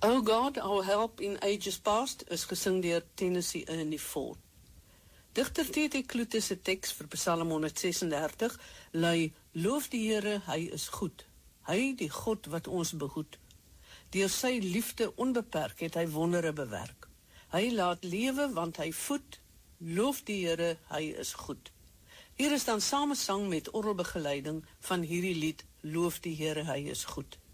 O God, our help in ages past is gesing deur Tennessee Ernie Ford. Digter T.T. Kloete se teks vir Psalm 136 lui: Loof die Here, hy is goed. Hy die God wat ons behoed. Deur sy liefde onbeperk het hy wondere bewerk. Hy laat lewe want hy voed. Loof die Here, hy is goed. Hier is dan samesang met orgelbegeleiding van hierdie lied: Loof die Here, hy is goed.